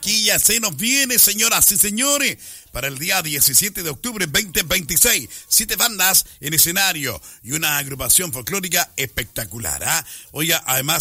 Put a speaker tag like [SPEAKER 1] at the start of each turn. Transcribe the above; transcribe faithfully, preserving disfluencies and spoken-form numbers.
[SPEAKER 1] Quilla se nos viene, señoras y señores, para el día diecisiete de octubre veinte veintiséis. Siete bandas en escenario y una agrupación folclórica espectacular. ¿eh? Oiga, además